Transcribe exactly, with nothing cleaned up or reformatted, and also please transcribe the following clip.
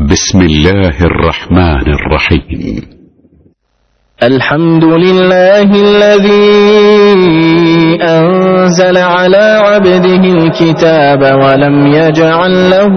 بسم الله الرحمن الرحيم. الحمد لله الذي أنزل على عبده الكتاب ولم يجعل له